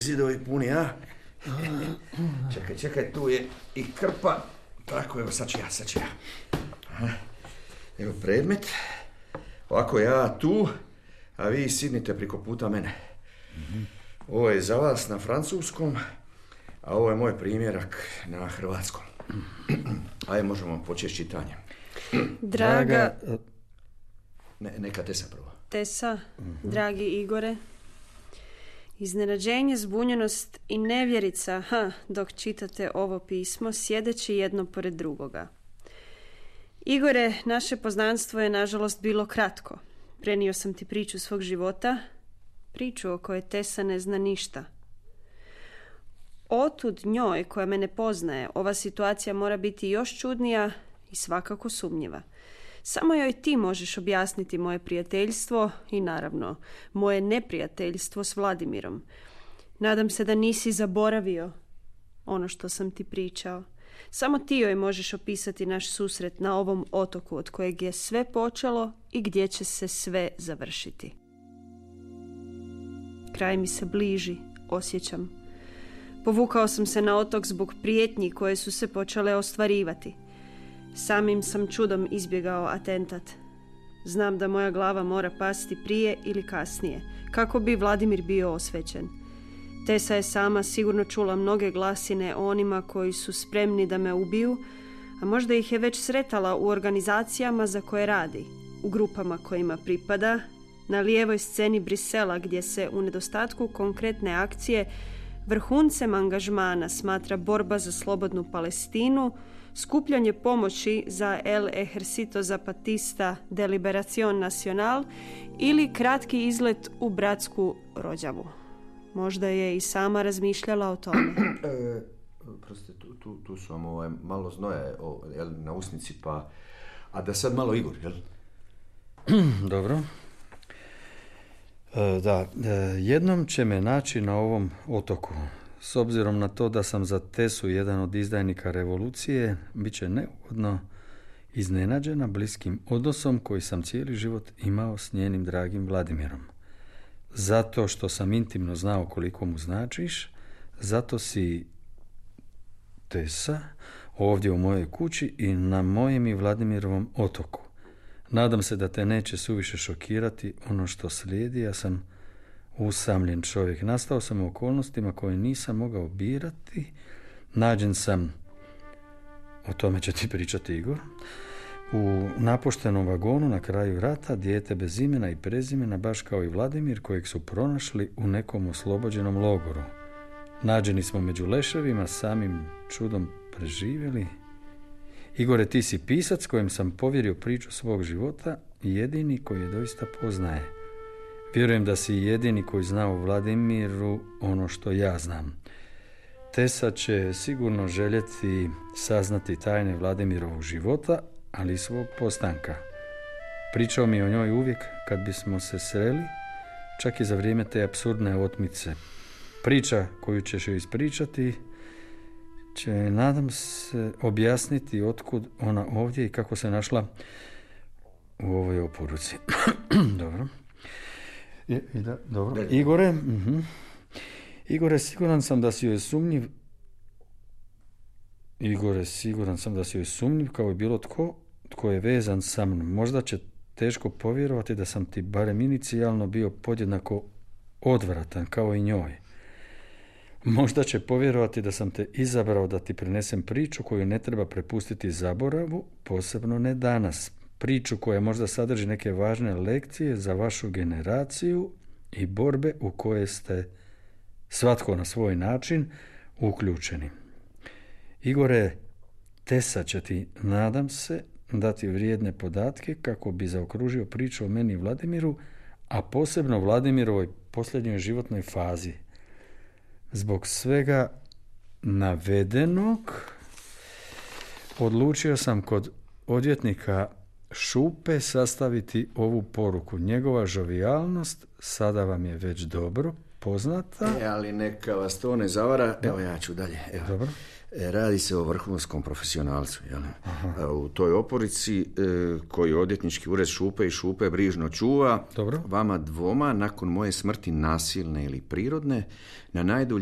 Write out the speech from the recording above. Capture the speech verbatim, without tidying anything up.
Zidovi puni, a? Čekaj, čekaj, tu je i krpa. Tako, evo, sad ću ja, sad ću ja. Evo predmet. Ovako ja tu, a vi sidnite preko puta mene. Mm-hmm. Ovo je za vas na francuskom, a ovo je moj primjerak na hrvatskom. Ajde, možemo početi s čitanjem. Draga... Ne, neka Tesa prvo. Tesa, mm-hmm. Dragi Igore, iznenađenje, zbunjenost i nevjerica, ha, dok čitate ovo pismo, sjedeći jedno pored drugoga. Igore, naše poznanstvo je nažalost bilo kratko. Prenio sam ti priču svog života, priču o kojoj Tesa ne zna ništa. Otud njoj, koja me ne poznaje, ova situacija mora biti još čudnija i svakako sumnjiva. Samo joj ti možeš objasniti moje prijateljstvo i naravno moje neprijateljstvo s Vladimirom. Nadam se da nisi zaboravio ono što sam ti pričao. Samo ti joj možeš opisati naš susret na ovom otoku od kojeg je sve počelo i gdje će se sve završiti. Kraj mi se bliži, osjećam. Povukao sam se na otok zbog prijetnji koje su se počele ostvarivati. Samim sam čudom izbjegao atentat. Znam da moja glava mora pasti prije ili kasnije, kako bi Vladimir bio osvećen. Tesa je sama sigurno čula mnoge glasine o onima koji su spremni da me ubiju, a možda ih je već sretala u organizacijama za koje radi, u grupama kojima pripada, na lijevoj sceni Brisela gdje se u nedostatku konkretne akcije vrhuncem angažmana smatra borba za slobodnu Palestinu, skupljanje pomoći za El Ejército Zapatista de Liberación Nacional ili kratki izlet u bratsku rođavu. Možda je i sama razmišljala o tome. E, proste, tu, tu, tu su vam ovaj, malo znoja o, jel, na usnici, pa... A da sad malo Igor, jel? Dobro. E, da, e, jednom će me naći na ovom otoku. S obzirom na to da sam za Tesu jedan od izdajnika revolucije, bit će neugodno iznenađena bliskim odnosom koji sam cijeli život imao s njenim dragim Vladimirom. Zato što sam intimno znao koliko mu značiš, zato si, Tesa, ovdje u mojoj kući i na mojem i Vladimirovom otoku. Nadam se da te neće suviše šokirati ono što slijedi. Ja sam usamljen čovjek. Nastao sam u okolnostima koje nisam mogao birati. Nađen sam, o tome će ti pričati Igor, u napuštenom vagonu na kraju rata, dijete bez imena i prezimena, baš kao i Vladimir, kojeg su pronašli u nekom oslobođenom logoru. Nađeni smo među leševima, samim čudom preživjeli. Igore, ti si pisac kojem sam povjerio priču svog života, jedini koji je doista poznaje. Vjerujem da si jedini koji zna o Vladimiru ono što ja znam. Tesa će sigurno željeti saznati tajne Vladimirovog života, ali i svog postanka. Pričao mi o njoj uvijek kad bismo se sreli, čak i za vrijeme te apsurdne otmice. Priča koju ćeš joj ispričati će, nadam se, objasniti otkud ona ovdje i kako se našla u ovoj oporuci. Dobro. I, i da, dobro. Igore, uh-huh. Igore, siguran sam da si joj sumnjiv. Igore, siguran sam da si joj sumnjiv kao i bilo tko, tko je vezan sa mnom. Možda će teško povjerovati da sam ti barem inicijalno bio podjednako odvratan kao i njoj. Možda će povjerovati da sam te izabrao da ti prinesem priču koju ne treba prepustiti zaboravu, posebno ne danas. Priču koja možda sadrži neke važne lekcije za vašu generaciju i borbe u koje ste svatko na svoj način uključeni. Igore, Tesa će ti, nadam se, dati vrijedne podatke kako bi zaokružio priču o meni i Vladimiru, a posebno Vladimirovoj posljednjoj životnoj fazi. Zbog svega navedenog odlučio sam kod odvjetnika Šupe sastaviti ovu poruku. Njegova žovijalnost sada vam je već dobro poznata. E, ali neka vas to ne zavara. Evo ja ću dalje. Evo. Dobro. E, radi se o vrhunskom profesionalcu. Jel? E, u toj oporici e, koju odvjetnički ured Šupe i Šupe brižno čuva, Dobro. vama dvoma nakon moje smrti nasilne ili prirodne, na najdulje